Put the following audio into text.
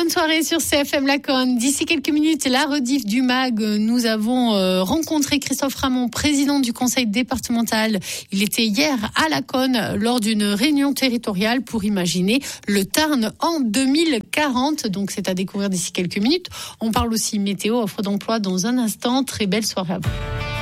Bonne soirée sur CFM Laconne. D'ici quelques minutes, la rediff du MAG. Nous avons rencontré Christophe Ramon, président du conseil départemental. Il était hier à Laconne lors d'une réunion territoriale pour imaginer le Tarn en 2040. Donc c'est à découvrir d'ici quelques minutes. On parle aussi météo, offre d'emploi dans un instant. Très belle soirée à vous.